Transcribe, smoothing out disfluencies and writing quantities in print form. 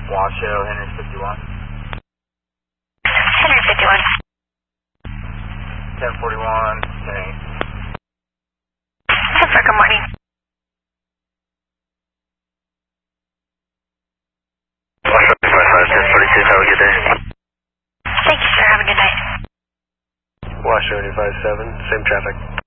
Washoe, Henry 51. Henry 51. 1041, 10. 10 for good morning. Washoe 55, 1042, have a good day. Thank you, sir. Have a good night. Washoe 85-7, same traffic.